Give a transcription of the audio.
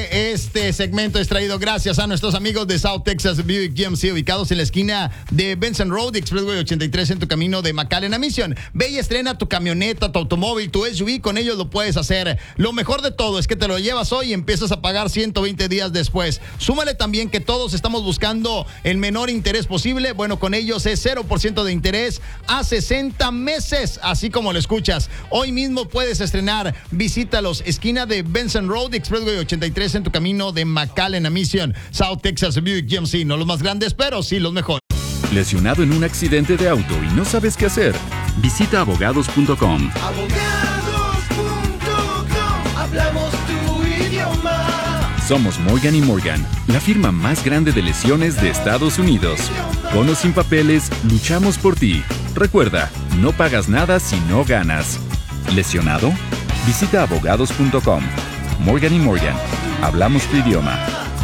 este segmento es traído gracias a nuestros amigos de South Texas Buick GMC, ubicados en la esquina de Benson Road, Expressway 83, en tu camino de McAllen a Mission. Ve y estrena tu camioneta, tu automóvil, tu SUV, con ellos lo puedes hacer. Lo mejor de todo es que te lo llevas hoy y empiezas a pagar 120 días después. Súmale también que todos estamos buscando el menor interés posible. Bueno, con ellos es 0% de interés a 60 meses, así como lo escuchas. Hoy mismo puedes estrenar. Visítalos, esquina de Benson Road, Expressway 83, en tu camino de McAllen a Mission. South Texas Buick GMC, no los más grandes, pero sí los mejores. ¿Lesionado en un accidente de auto y no sabes qué hacer? Visita abogados.com. Abogados.com, hablamos tu idioma. Somos Morgan & Morgan, la firma más grande de lesiones de Estados Unidos. Con o sin papeles, luchamos por ti. Recuerda, no pagas nada si no ganas. ¿Lesionado? Visita abogados.com. Morgan & Morgan, hablamos tu idioma.